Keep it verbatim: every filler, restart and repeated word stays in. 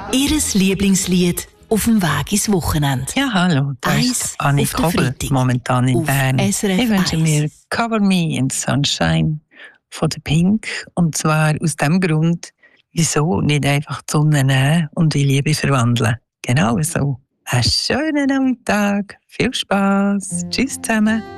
Ihres Lieblingslied auf dem Weg ins Wochenende. Ja, hallo, das Eins ist Anni auf der Kobel, Freitag. momentan in Auf Bern. S R F Ich wünsche eins. mir «Cover Me in Sunshine» von der Pink. Und zwar aus dem Grund, wieso nicht einfach die Sonne nehmen und in Liebe verwandeln. Genau so. Einen schönen Nachmittag, viel Spass, tschüss zusammen.